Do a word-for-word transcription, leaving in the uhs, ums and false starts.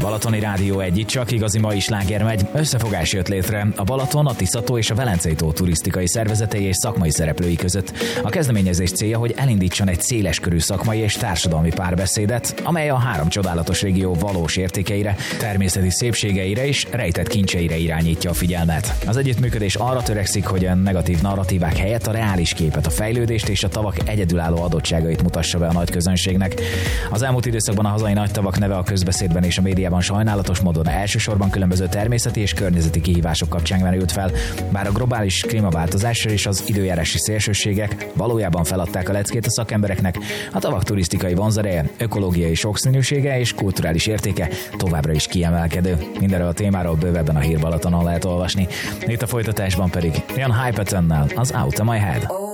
Balatoni Rádió egy, itt csak igazi mai sláger megy. Összefogás jött létre a Balaton, a Tisza-tó és a Velencei-tó turisztikai szervezetei és szakmai szereplői között. A kezdeményezés célja, hogy elindítson egy széleskörű szakmai és társadalmi párbeszédet, amely a három csodálatos régió valós értékeire, természeti szépségeire és rejtett kincseire irányítja a figyelmet. Az együttműködés arra törekszik, hogy a negatív narratívák helyett a reális képet, a fejlődést és a tavak egyedülálló adottságait mutassa be a nagy közönségnek. Az elmúlt időszakban a hazai nagy tavak neve a közbeszédben és a médiában sajnálatos módon elsősorban különböző természeti és környezeti kihívások kapcsán merült fel, bár a globális klímaváltozásra és az időjárási szélsőségek valójában feladták a leckét a szakembereknek, a tavak turisztikai vonzereje, ökológiai sokszínűsége és kulturális értéke továbbra is kiemelkedő. Mindenről a témáról bővebben a Hír Balatonon lehet olvasni. Itt a folytatásban pedig Ian Hypertonnal az Out of My Head.